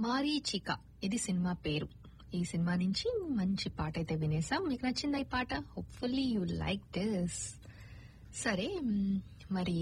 మారీచిక ఇది సినిమా పేరు. ఈ సినిమా నుంచి మంచి పాట అయితే వినేసాం. మీకు నచ్చిందా ఈ పాట? Hopefully you like this. సరే, మరి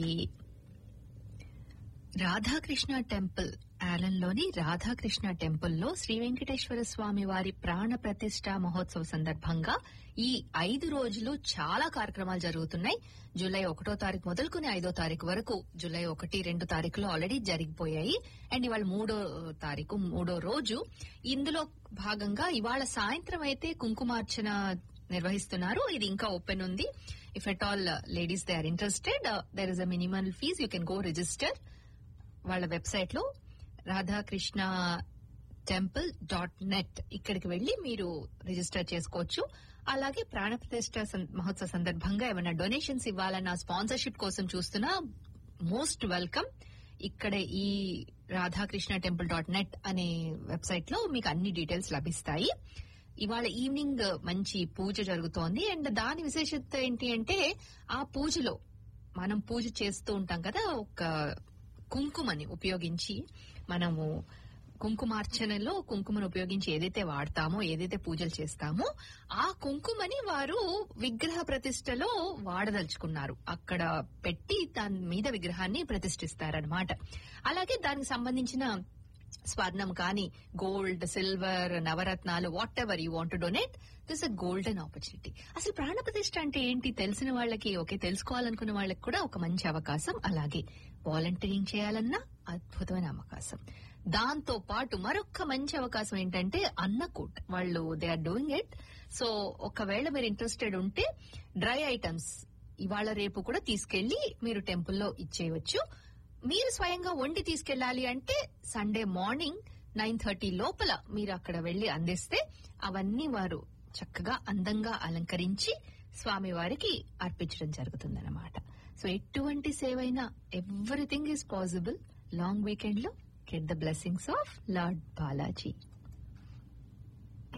రాధాకృష్ణ టెంపుల్, ఆలన్లోని రాధాకృష్ణ టెంపుల్లో శ్రీ వెంకటేశ్వర స్వామి వారి ప్రాణ ప్రతిష్ఠ మహోత్సవ సందర్భంగా ఈ 5 రోజులు చాలా కార్యక్రమాలు జరుగుతున్నాయి. జూలై 1వ తారీఖు మొదలుకుని 5వ తారీఖు వరకు. జూలై 1, 2 తారీఖులో ఆల్రెడీ జరిగిపోయాయి. అండ్ ఇవాళ 3వ తారీఖు, 3వ రోజు. ఇందులో భాగంగా ఇవాళ సాయంత్రం అయితే కుంకుమార్చన నిర్వహిస్తున్నారు. ఇది ఇంకా ఓపెన్ ఉంది. If at all ladies they are interested, there is a minimal fees, you can go register. వాళ్ళ వెబ్సైట్ లో రాధాకృష్ణ temple.net ఇక్కడికి వెళ్లి మీరు రిజిస్టర్ చేసుకోవచ్చు. అలాగే ప్రాణప్రతిష్ఠ మహోత్సవ సందర్భంగా ఏమైనా డొనేషన్స్ ఇవ్వాలన్న, స్పాన్సర్షిప్ కోసం చూస్తున్నా, మోస్ట్ వెల్కమ్. ఇక్కడ ఈ రాధాకృష్ణ temple.net అనే వెబ్సైట్ లో మీకు అన్ని డీటెయిల్స్ లభిస్తాయి. ఇవాళ ఈవినింగ్ మంచి పూజ జరుగుతోంది. అండ్ దాని విశేషత ఏంటి అంటే, ఆ పూజలో మనం పూజ చేస్తూ ఉంటాం కదా, ఒక కుంకుమని ఉపయోగించి, మనము కుంకుమార్చనలో కుంకుమను ఉపయోగించి ఏదైతే వాడతామో, ఏదైతే పూజలు చేస్తామో, ఆ కుంకుమని వారు విగ్రహ ప్రతిష్టలో వాడదలుచుకున్నారు. అక్కడ పెట్టి దాని మీద విగ్రహాన్ని ప్రతిష్ఠిస్తారనమాట. అలాగే దానికి సంబంధించిన స్వర్ణం కానీ, gold, silver, Navaratnalu, what ever you want to donate, this a golden opportunity. అసలు ప్రాణ ప్రతిష్ఠ అంటే ఏంటి తెలిసిన వాళ్ళకి, ఓకే, తెలుసుకోవాలనుకున్న వాళ్ళకి కూడా ఒక మంచి అవకాశం. అలాగే వాలంటీరింగ్ చేయాలన్నా అద్భుతమైన అవకాశం. దాంతో పాటు మరొక మంచి అవకాశం ఏంటంటే అన్నకూట్. వాళ్ళు they are doing it. So ఒకవేళ మీరు ఇంట్రెస్టెడ్ ఉంటే డ్రై ఐటమ్స్ ఇవాళ రేపు కూడా తీసుకెళ్లి మీరు టెంపుల్లో ఇచ్చేయవచ్చు. మీరు స్వయంగా వండి తీసుకెళ్లాలి అంటే సండే మార్నింగ్ 9:30 లోపల మీరు అక్కడ వెళ్లి అందిస్తే అవన్నీ వారు చక్కగా అందంగా అలంకరించి స్వామి వారికి అర్పించడం జరుగుతుందన్నమాట. సో ఎటువంటి సేవైనా, everything is possible. Long weekend లో get the blessings of Lord Balaji.